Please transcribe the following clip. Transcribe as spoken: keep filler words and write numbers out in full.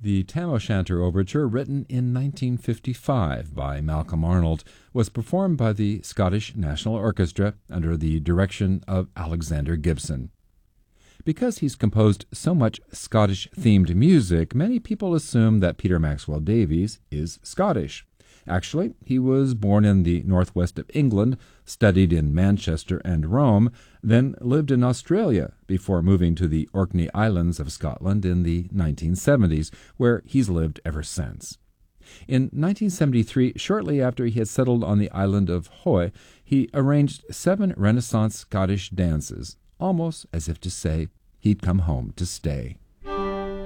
The Tam O'Shanter Overture, written in nineteen fifty-five by Malcolm Arnold, was performed by the Scottish National Orchestra under the direction of Alexander Gibson. Because he's composed so much Scottish-themed music, many people assume that Peter Maxwell Davies is Scottish. Actually, he was born in the northwest of England, studied in Manchester and Rome, then lived in Australia before moving to the Orkney Islands of Scotland in the nineteen seventies, where he's lived ever since. In nineteen seventy-three, shortly after he had settled on the island of Hoy, he arranged seven Renaissance Scottish dances, almost as if to say he'd come home to stay.